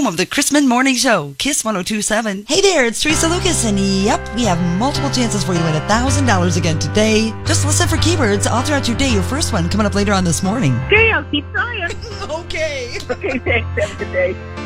home of the Chrisman Morning Show, Kiss 102.7. Hey there, it's Teresa Lucas, and yep, we have multiple chances for you to win $1,000 again today. Just listen for keywords all throughout your day. Your first one coming up later on this morning. Okay, I'll keep trying. Okay. Okay, thanks. Have a good day.